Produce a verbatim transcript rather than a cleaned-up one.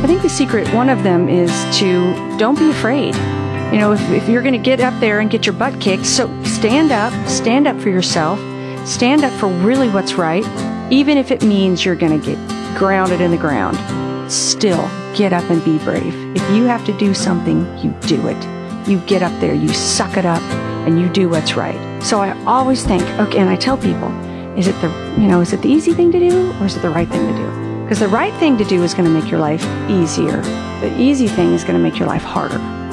I think the secret, one of them is to don't be afraid. You know, if, if you're going to get up there and get your butt kicked, so stand up, stand up for yourself, stand up for really what's right, even if it means you're going to get grounded in the ground. Still, get up and be brave. If you have to do something, you do it. You get up there, you suck it up, and you do what's right. So I always think, okay, and I tell people, is it the, you know, is it the easy thing to do, or is it the right thing to do? Because the right thing to do is going to make your life easier. The easy thing is going to make your life harder.